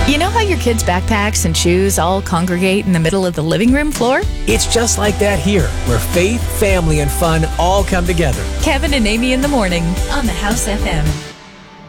You know how your kids' backpacks and shoes all congregate in the middle of the living room floor? It's just like that here, where faith, family, and fun all come together. Kevin and Amy in the morning on the House FM.